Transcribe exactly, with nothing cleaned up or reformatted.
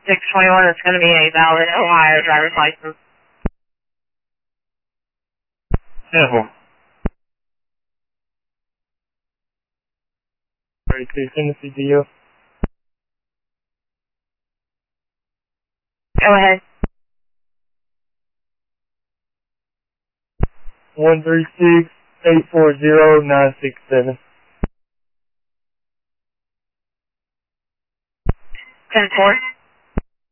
six twenty-one, it's going to be a valid Ohio driver's license. Simple. thirty-two, send the C P U. Go ahead. one three six, eight four zero, nine six seven. ten four.